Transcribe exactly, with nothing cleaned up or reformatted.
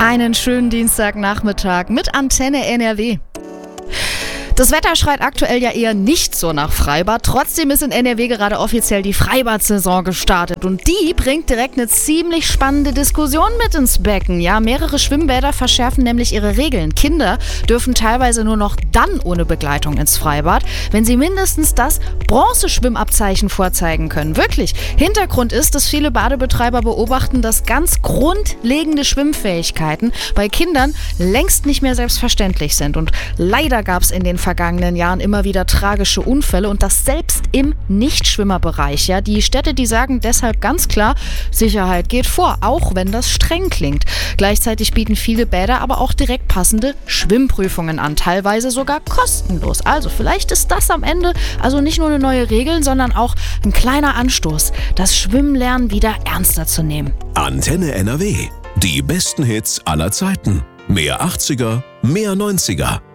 Einen schönen Dienstagnachmittag mit Antenne N R W. Das Wetter schreit aktuell ja eher nicht so nach Freibad. Trotzdem ist in N R W gerade offiziell die Freibad-Saison gestartet. Und die bringt direkt eine ziemlich spannende Diskussion mit ins Becken. Ja, mehrere Schwimmbäder verschärfen nämlich ihre Regeln. Kinder dürfen teilweise nur noch dann ohne Begleitung ins Freibad, wenn sie mindestens das Bronzeschwimmabzeichen vorzeigen können. Wirklich. Hintergrund ist, dass viele Badebetreiber beobachten, dass ganz grundlegende Schwimmfähigkeiten bei Kindern längst nicht mehr selbstverständlich sind. Und leider gab es in den vergangenen Jahren immer wieder tragische Unfälle und das selbst im Nichtschwimmerbereich. Ja, die Städte, die sagen deshalb ganz klar, Sicherheit geht vor, auch wenn das streng klingt. Gleichzeitig bieten viele Bäder aber auch direkt passende Schwimmprüfungen an, teilweise sogar kostenlos. Also vielleicht ist das am Ende also nicht nur eine neue Regel, sondern auch ein kleiner Anstoß, das Schwimmlernen wieder ernster zu nehmen. Antenne N R W. Die besten Hits aller Zeiten. Mehr achtziger, mehr neunziger.